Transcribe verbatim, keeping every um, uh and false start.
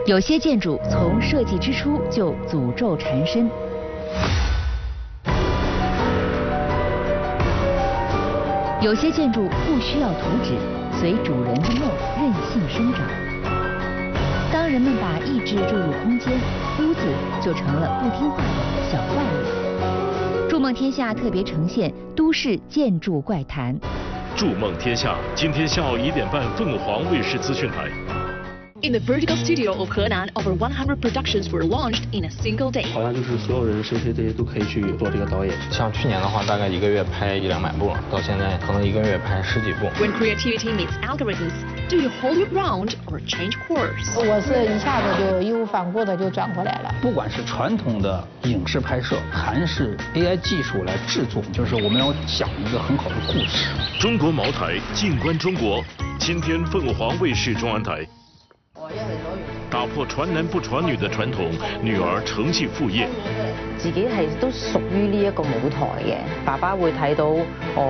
有些建筑从设计之初就诅咒缠身。有些建筑不需要图纸，随主人的梦任性生长。当人们把意志注入空间，屋子就成了不听话的小怪物。筑梦天下特别呈现都市建筑怪谈。 筑梦天下今天下午一点半，凤凰卫视资讯台。 In the vertical studio of Henan, over one hundred productions were launched in a single day. 好像就是所有人谁谁谁都可以去做这个导演。 像去年的话，大概一个月拍一两百部，到现在可能一个月拍十几部。 When creativity meets algorithms, do you hold your ground or change course? 我是一下子就义无反顾的就转过来了。 不管是传统的影视拍摄，还是 A I 技术来制作，就是我们要讲一个很好的故事。 中国茅台，静观中国。今天凤凰卫視中文台。打破傳男不傳女的傳統，女兒承繼父業。 自己係都屬於呢一個舞台嘅，爸爸會睇到我